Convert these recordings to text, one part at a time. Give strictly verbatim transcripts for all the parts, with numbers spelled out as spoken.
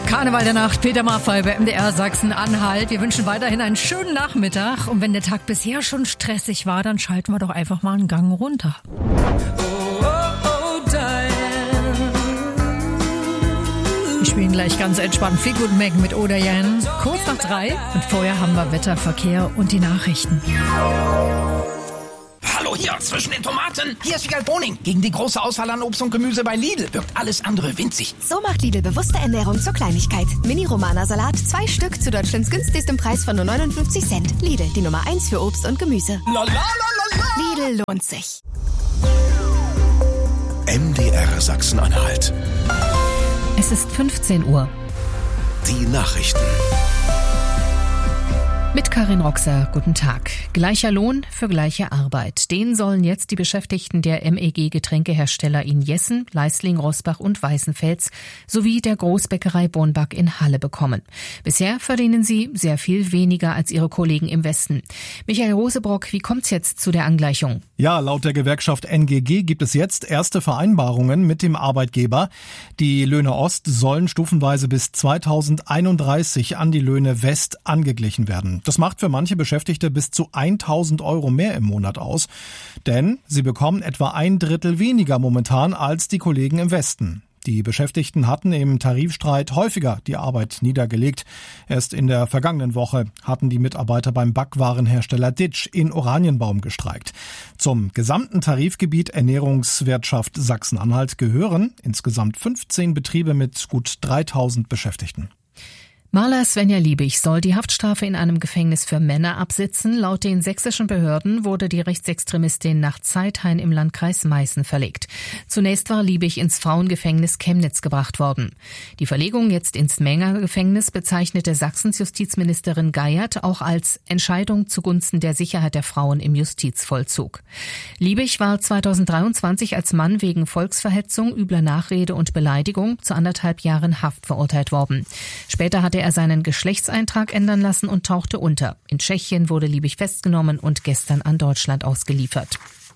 Karneval der Nacht, Peter Maffay bei M D R Sachsen-Anhalt. Wir wünschen weiterhin einen schönen Nachmittag. Und wenn der Tag bisher schon stressig war, dann schalten wir doch einfach mal einen Gang runter. Oh, oh, oh, Diane. Wir spielen gleich ganz entspannt Fleetwood Mac mit Oh Diane. Kurz nach drei. Und vorher haben wir Wetter, Verkehr und die Nachrichten. Hallo hier, zwischen den Tomaten. Hier ist Wiegald Boning. Gegen die große Auswahl an Obst und Gemüse bei Lidl wirkt alles andere winzig. So macht Lidl bewusste Ernährung zur Kleinigkeit. Mini-Romana-Salat, zwei Stück zu Deutschlands günstigstem Preis von nur neunundfünfzig Cent. Lidl, die Nummer eins für Obst und Gemüse. La, la, la, la, la. Lidl lohnt sich. M D R Sachsen-Anhalt. Es ist fünfzehn Uhr. Die Nachrichten. Mit Karin Roxer, guten Tag. Gleicher Lohn für gleiche Arbeit. Den sollen jetzt die Beschäftigten der M E G-Getränkehersteller in Jessen, Leisling, Roßbach und Weißenfels sowie der Großbäckerei Bonback in Halle bekommen. Bisher verdienen sie sehr viel weniger als ihre Kollegen im Westen. Michael Rosebrock, wie kommt's jetzt zu der Angleichung? Ja, laut der Gewerkschaft N G G gibt es jetzt erste Vereinbarungen mit dem Arbeitgeber. Die Löhne Ost sollen stufenweise bis zweitausendeinunddreißig an die Löhne West angeglichen werden. Das macht für manche Beschäftigte bis zu tausend Euro mehr im Monat aus. Denn sie bekommen etwa ein Drittel weniger momentan als die Kollegen im Westen. Die Beschäftigten hatten im Tarifstreit häufiger die Arbeit niedergelegt. Erst in der vergangenen Woche hatten die Mitarbeiter beim Backwarenhersteller Ditsch in Oranienbaum gestreikt. Zum gesamten Tarifgebiet Ernährungswirtschaft Sachsen-Anhalt gehören insgesamt fünfzehn Betriebe mit gut dreitausend Beschäftigten. Maler Svenja Liebig soll die Haftstrafe in einem Gefängnis für Männer absitzen. Laut den sächsischen Behörden wurde die Rechtsextremistin nach Zeithain im Landkreis Meißen verlegt. Zunächst war Liebig ins Frauengefängnis Chemnitz gebracht worden. Die Verlegung jetzt ins Menger Gefängnis bezeichnete Sachsens Justizministerin Geiert auch als Entscheidung zugunsten der Sicherheit der Frauen im Justizvollzug. Liebig war zweitausenddreiundzwanzig als Mann wegen Volksverhetzung, übler Nachrede und Beleidigung zu anderthalb Jahren Haft verurteilt worden. Später hatte er seinen Geschlechtseintrag ändern lassen und tauchte unter. In Tschechien wurde Liebig festgenommen und gestern an Deutschland ausgeliefert.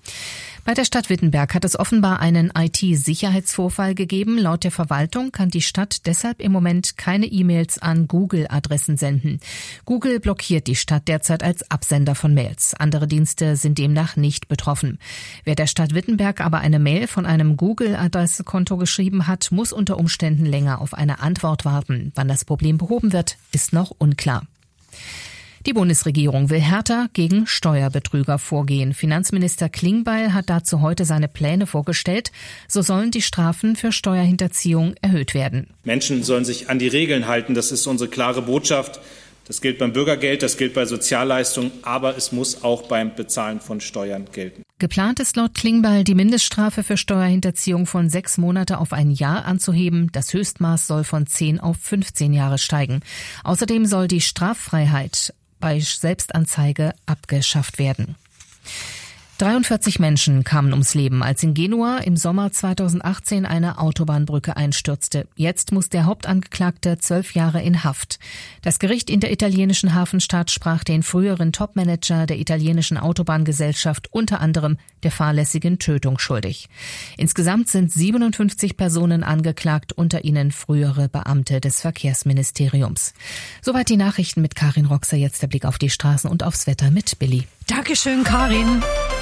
Bei der Stadt Wittenberg hat es offenbar einen I T-Sicherheitsvorfall gegeben. Laut der Verwaltung kann die Stadt deshalb im Moment keine E-Mails an Google-Adressen senden. Google blockiert die Stadt derzeit als Absender von Mails. Andere Dienste sind demnach nicht betroffen. Wer der Stadt Wittenberg aber eine Mail von einem Google-Adressekonto geschrieben hat, muss unter Umständen länger auf eine Antwort warten. Wann das Problem behoben wird, ist noch unklar. Die Bundesregierung will härter gegen Steuerbetrüger vorgehen. Finanzminister Klingbeil hat dazu heute seine Pläne vorgestellt. So sollen die Strafen für Steuerhinterziehung erhöht werden. Menschen sollen sich an die Regeln halten. Das ist unsere klare Botschaft. Das gilt beim Bürgergeld, das gilt bei Sozialleistungen, aber es muss auch beim Bezahlen von Steuern gelten. Geplant ist laut Klingbeil, die Mindeststrafe für Steuerhinterziehung von sechs Monate auf ein Jahr anzuheben. Das Höchstmaß soll von zehn auf fünfzehn Jahre steigen. Außerdem soll die Straffreiheit bei Selbstanzeige abgeschafft werden. dreiundvierzig Menschen kamen ums Leben, als in Genua im Sommer zweitausendachtzehn eine Autobahnbrücke einstürzte. Jetzt muss der Hauptangeklagte zwölf Jahre in Haft. Das Gericht in der italienischen Hafenstadt sprach den früheren Topmanager der italienischen Autobahngesellschaft unter anderem der fahrlässigen Tötung schuldig. Insgesamt sind siebenundfünfzig Personen angeklagt, unter ihnen frühere Beamte des Verkehrsministeriums. Soweit die Nachrichten mit Karin Roxer. Jetzt der Blick auf die Straßen und aufs Wetter mit Billy. Dankeschön, Karin.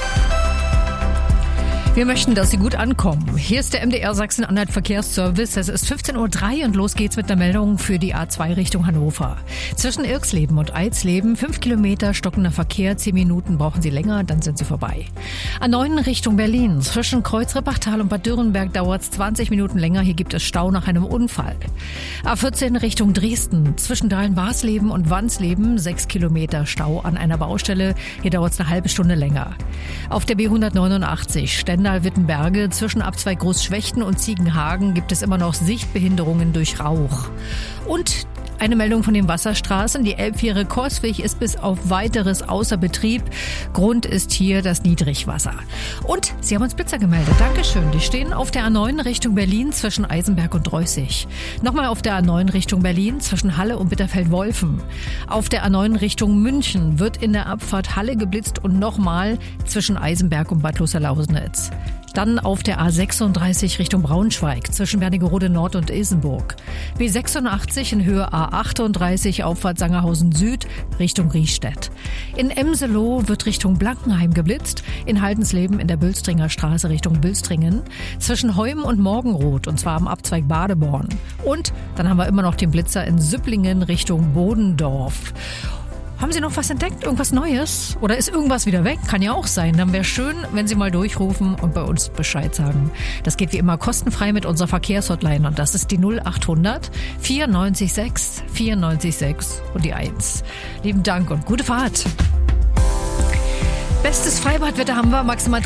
Wir möchten, dass Sie gut ankommen. Hier ist der M D R Sachsen-Anhalt Verkehrsservice. Es ist fünfzehn Uhr drei und los geht's mit der Meldung für die A zwei Richtung Hannover. Zwischen Irxleben und Eisleben fünf Kilometer stockender Verkehr, zehn Minuten brauchen Sie länger, dann sind Sie vorbei. A neun Richtung Berlin. Zwischen Kreuzreppachtal und Bad Dürrenberg dauert's zwanzig Minuten länger. Hier gibt es Stau nach einem Unfall. A vierzehn Richtung Dresden. Zwischen Dahlen-Warsleben und Wansleben sechs Kilometer Stau an einer Baustelle. Hier dauert's eine halbe Stunde länger. Auf der B hundertneunundachtzig Stendal-Wittenberge zwischen Abzweig Großschwechten und Ziegenhagen gibt es immer noch Sichtbehinderungen durch Rauch. Und eine Meldung von den Wasserstraßen. Die Elbfähre Coswig ist bis auf weiteres außer Betrieb. Grund ist hier das Niedrigwasser. Und Sie haben uns Blitzer gemeldet. Dankeschön. Die stehen auf der A neun Richtung Berlin zwischen Eisenberg und Dreußig. Nochmal auf der A neun Richtung Berlin zwischen Halle und Bitterfeld-Wolfen. Auf der A neun Richtung München wird in der Abfahrt Halle geblitzt und nochmal zwischen Eisenberg und Bad Klosterlausnitz. Dann auf der A sechsunddreißig Richtung Braunschweig zwischen Wernigerode Nord und Ilsenburg. B sechsundachtzig in Höhe A achtunddreißig Auffahrt Sangerhausen Süd Richtung Riestedt. In Emseloh wird Richtung Blankenheim geblitzt. In Haldensleben in der Bülstringer Straße Richtung Bülstringen. Zwischen Heum und Morgenroth und zwar am Abzweig Badeborn. Und dann haben wir immer noch den Blitzer in Süpplingen Richtung Bodendorf. Haben Sie noch was entdeckt? Irgendwas Neues? Oder ist irgendwas wieder weg? Kann ja auch sein. Dann wäre schön, wenn Sie mal durchrufen und bei uns Bescheid sagen. Das geht wie immer kostenfrei mit unserer Verkehrshotline und das ist die null achthundert vierundneunzig sechs vierundneunzig sechs und die eins. Lieben Dank und gute Fahrt. Bestes Freibadwetter haben wir, maximal